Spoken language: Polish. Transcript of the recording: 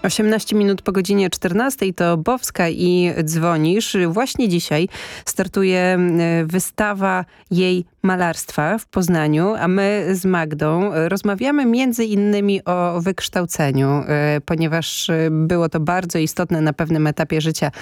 18 minut po godzinie 14 to Bowska i Dzwonisz. Właśnie dzisiaj startuje wystawa jej malarstwa w Poznaniu, a my z Magdą rozmawiamy między innymi o wykształceniu, ponieważ było to bardzo istotne na pewnym etapie życia